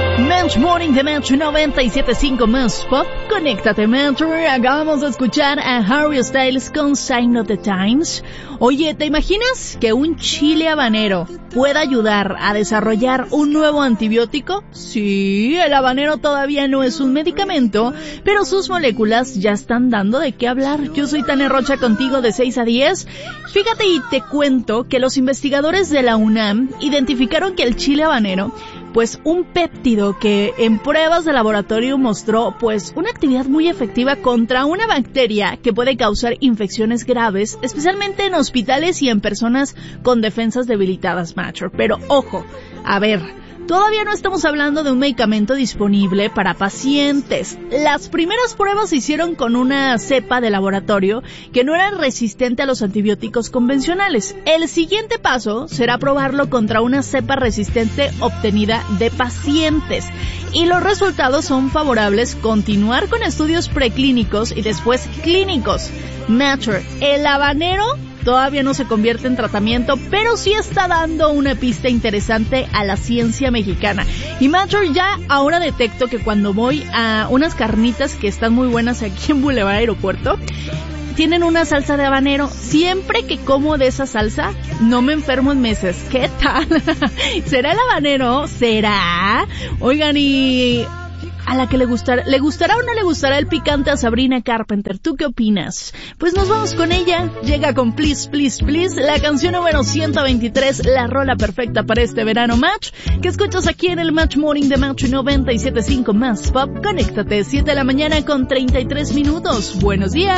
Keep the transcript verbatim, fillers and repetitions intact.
Match Morning de Match noventa y siete punto cinco más Pop. Conéctate, Match. Acabamos de escuchar a Harry Styles con Sign of the Times. Oye, ¿te imaginas que un chile habanero pueda ayudar a desarrollar un nuevo antibiótico? Sí, el habanero todavía no es un medicamento, pero sus moléculas ya están dando de qué hablar. Yo soy Tania Rocha contigo de seis a diez. Fíjate y te cuento que los investigadores de la UNAM identificaron que el chile habanero, pues un péptido que en pruebas de laboratorio mostró pues una actividad muy efectiva contra una bacteria que puede causar infecciones graves, especialmente en hospitales y en personas con defensas debilitadas, macho. Pero ojo, a ver, todavía no estamos hablando de un medicamento disponible para pacientes. Las primeras pruebas se hicieron con una cepa de laboratorio que no era resistente a los antibióticos convencionales. El siguiente paso será probarlo contra una cepa resistente obtenida de pacientes. Y los resultados son favorables. Continuar con estudios preclínicos y después clínicos. Matter, el habanero todavía no se convierte en tratamiento, pero sí está dando una pista interesante a la ciencia mexicana. Y Matter, ya ahora detecto que cuando voy a unas carnitas que están muy buenas aquí en Boulevard Aeropuerto, tienen una salsa de habanero. Siempre que como de esa salsa, no me enfermo en meses. ¿Qué tal? ¿Será el habanero? ¿Será? Oigan, y a la que le gustará, ¿le gustará o no le gustará el picante a Sabrina Carpenter? ¿Tú qué opinas? Pues nos vamos con ella. Llega con Please, Please, Please, la canción número ciento veintitrés, la rola perfecta para este verano, Match, que escuchas aquí en el Match Morning de Match noventa y siete punto cinco más Pop. Conéctate, siete de la mañana con treinta y tres minutos. Buenos días.